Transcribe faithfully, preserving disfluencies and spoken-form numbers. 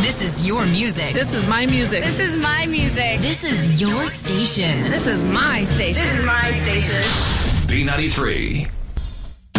This is your music. This is my music. This is my music. This is your station. This is my station. This is my station. B ninety-three.